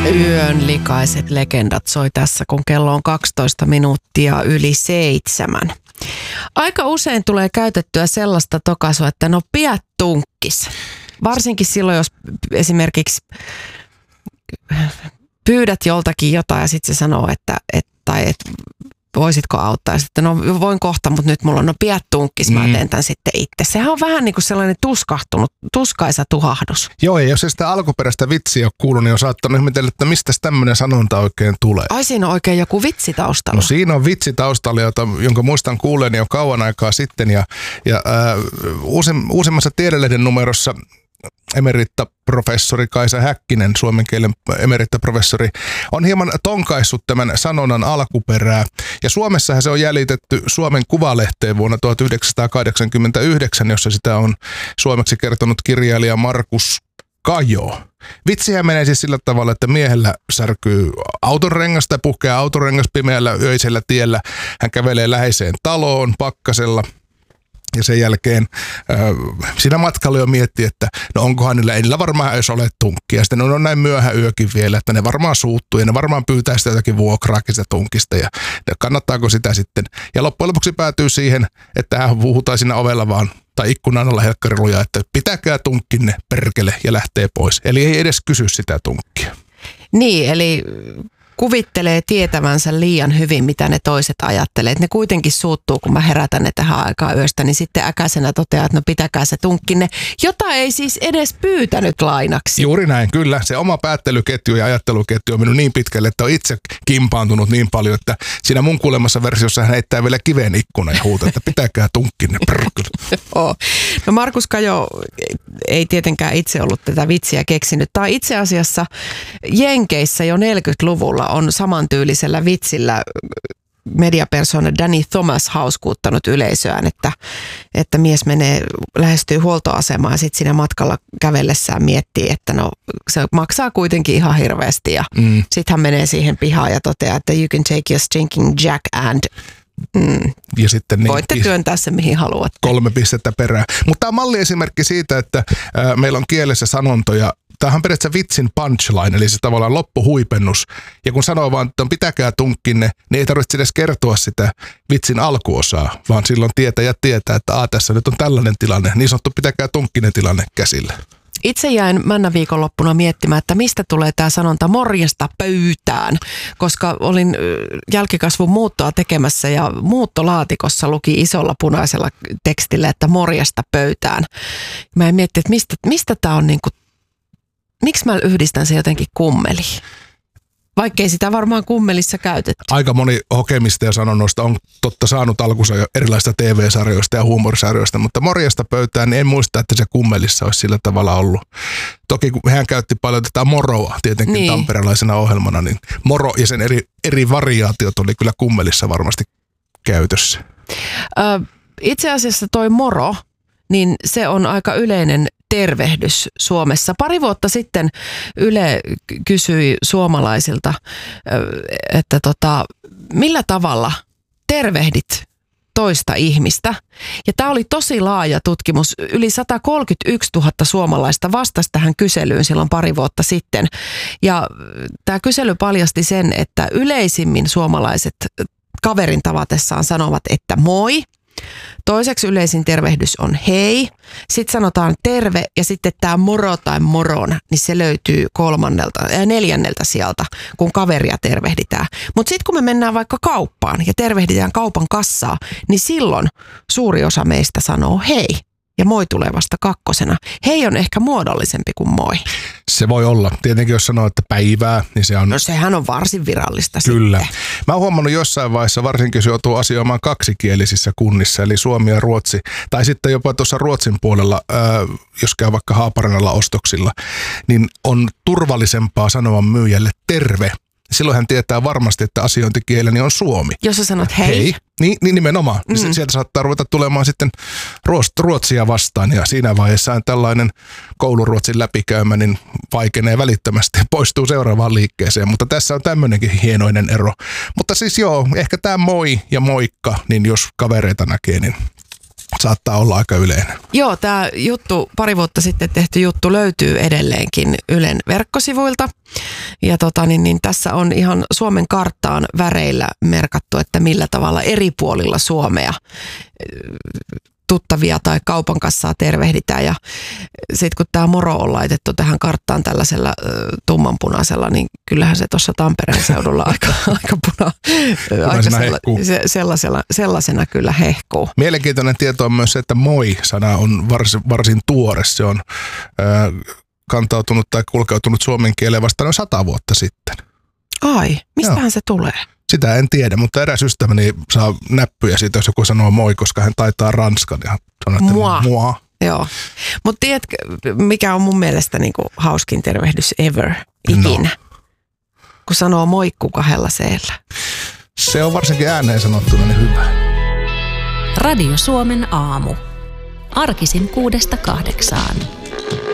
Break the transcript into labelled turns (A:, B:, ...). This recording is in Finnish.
A: Yön likaiset legendat soi tässä, kun kello on 12 minuuttia yli 7. Aika usein tulee käytettyä sellaista tokaisua, että no piät tunkkis. Varsinkin silloin, jos esimerkiksi pyydät joltakin jotain ja sitten se sanoo, että voisitko auttaa. Ja sitten no voin kohta, mutta nyt mulla on piät tunkkis, mä teen tämän sitten itse. Sehän on vähän niin kuin sellainen tuskaisa tuhahdus.
B: Joo, ja jos ei sitä alkuperäistä vitsiä ole kuullut, niin on saattanut ihmetellä, että mistä tämmöinen sanonta oikein tulee.
A: Ai siinä on oikein joku vitsi taustalla.
B: No siinä on vitsi taustalla, jonka muistan kuulleeni jo kauan aikaa sitten. Ja uusimmassa Tiedelehden numerossa emerittaprofessori Kaisa Häkkinen, suomen kielen emerittaprofessori, on hieman tonkaissut tämän sanonnan alkuperää. Ja Suomessahan se on jäljitetty Suomen Kuvalehteen vuonna 1989, jossa sitä on suomeksi kertonut kirjailija Markus Kajo. Vitsihän menee siis sillä tavalla, että miehellä särkyy autonrengas tai puhkeaa autonrengas pimeällä öisellä tiellä. Hän kävelee läheiseen taloon pakkasella. Ja sen jälkeen siinä matkalla jo miettii, että no onkohan niillä varmaan edes ole tunkkia. Sitten on näin myöhä yökin vielä, että ne varmaan suuttuu ja ne varmaan pyytää sitä jotakin vuokraakin sitä tunkista ja kannattaako sitä sitten. Ja loppujen lopuksi päätyy siihen, että hän huutaa siinä ovella vaan tai ikkunan alla helkkariluja, että pitäkää tunkkinne perkele ja lähtee pois. Eli ei edes kysy sitä tunkkia.
A: Niin, eli kuvittelee tietävänsä liian hyvin, mitä ne toiset ajattelee. Että ne kuitenkin suuttuu, kun mä herätän ne tähän aikaan yöstä, niin sitten äkäisenä toteaa, että no pitäkää se tunkkinne, jota ei siis edes pyytänyt lainaksi.
B: Juuri näin, kyllä. Se oma päättelyketju ja ajatteluketju on mennyt niin pitkälle, että on itse kimpaantunut niin paljon, että siinä mun kuulemassa versiossa hän heittää vielä kiveen ikkuna ja huutaa, että pitäkää tunkkinne.
A: No Markus Kajo ei tietenkään itse ollut tätä vitsiä keksinyt. Tai itse asiassa Jenkeissä jo 40-luvulla on samantyylisellä vitsillä mediapersona Danny Thomas hauskuuttanut yleisöään, että mies lähestyy huoltoasemaan ja sitten siinä matkalla kävellessään miettii, että no se maksaa kuitenkin ihan hirveästi ja sitten hän menee siihen pihaan ja toteaa, että you can take your stinking jack and
B: ja sitten niin,
A: voitte työntää se mihin haluatte.
B: 3 pistettä perään. Mutta tämä on malliesimerkki siitä, että meillä on kielessä sanontoja. Tämähän on periaatteessa vitsin punchline, eli se tavallaan loppuhuipennus. Ja kun sanoo vaan, että pitäkää tunkkinne, niin ei tarvitse edes kertoa sitä vitsin alkuosaa, vaan silloin tietäjät tietää, että tässä nyt on tällainen tilanne, niin sanottu pitäkää tunkkinen tilanne käsillä.
A: Itse jäin männä viikonloppuna miettimään, että mistä tulee tämä sanonta morjesta pöytään, koska olin jälkikasvun muuttoa tekemässä ja muuttolaatikossa luki isolla punaisella tekstillä, että morjesta pöytään. Mä en mietti, että mistä tämä on niinku, miksi mä yhdistän se jotenkin kummeliin? Vaikkei sitä varmaan kummelissa käytetty.
B: Aika moni hokemista ja sanonnoista on totta saanut alkunsa jo erilaisista TV-sarjoista ja huumorisarjoista, mutta morjesta pöytään, niin en muista, että se kummelissa olisi sillä tavalla ollut. Toki kun hän käytti paljon tätä moroa tietenkin niin tamperelaisena ohjelmana, niin moro ja sen eri variaatiot oli kyllä kummelissa varmasti käytössä.
A: Itse asiassa toi moro, niin se on aika yleinen tervehdys Suomessa. Pari vuotta sitten Yle kysyi suomalaisilta, että millä tavalla tervehdit toista ihmistä. Ja tämä oli tosi laaja tutkimus. Yli 131 000 suomalaista vastasi tähän kyselyyn silloin pari vuotta sitten. Ja tämä kysely paljasti sen, että yleisimmin suomalaiset kaverin tavatessaan sanovat, että moi. Toiseksi yleisin tervehdys on hei. Sitten sanotaan terve ja sitten tämä moro tai moron, niin se löytyy 4. sieltä, kun kaveria tervehditään. Mutta sitten kun me mennään vaikka kauppaan ja tervehditään kaupan kassaa, niin silloin suuri osa meistä sanoo hei. Ja moi tulee vasta 2. Hei on ehkä muodollisempi kuin moi.
B: Se voi olla. Tietenkin jos sanoo, että päivää, niin se on...
A: No sehän on varsin virallista
B: Kyllä.
A: sitten.
B: Mä oon huomannut jossain vaiheessa, varsinkin jos joutuu asioimaan kaksikielisissä kunnissa, eli suomi ja ruotsi. Tai sitten jopa tuossa Ruotsin puolella, jos käy vaikka Haaparannalla ostoksilla, niin on turvallisempaa sanoa myyjälle terve. Silloin hän tietää varmasti, että asiointikieleni on suomi.
A: Jos sä sanot hei.
B: Niin nimenomaan. Sieltä saattaa ruveta tulemaan sitten ruotsia vastaan ja siinä vaiheessa tällainen kouluruotsin läpikäymä niin vaikenee välittömästi ja poistuu seuraavaan liikkeeseen. Mutta tässä on tämmöinenkin hienoinen ero. Mutta siis joo, ehkä tämä moi ja moikka, niin jos kavereita näkee, niin saattaa olla aika yleinen.
A: Joo, tämä juttu, pari vuotta sitten tehty juttu löytyy edelleenkin Ylen verkkosivuilta. Ja niin tässä on ihan Suomen karttaan väreillä merkattu, että millä tavalla eri puolilla Suomea tuttavia tai kaupan kassaa tervehditään. Ja sitten kun tämä moro on laitettu tähän karttaan tällaisella tummanpunaisella, niin kyllähän se tuossa Tampereen seudulla aika sellaisena kyllä hehkuu.
B: Mielenkiintoinen tieto on myös se, että moi-sana on varsin tuore. Se on kantautunut tai kulkeutunut suomen kieleen vasta noin 100 vuotta sitten.
A: Ai, mistähän se tulee?
B: Sitä en tiedä, mutta eräs ystäväni saa näppyjä siitä, jos joku sanoo moi, koska hän taitaa ranskan ja sanoo, että moi.
A: Joo, mutta tiedätkö, mikä on mun mielestä niinku hauskin tervehdys ever ikinä? No. Kun sanoo moikku 2 seellä.
B: Se on varsinkin ääneen sanottuna niin hyvä.
C: Radio Suomen aamu. Arkisin 6–8.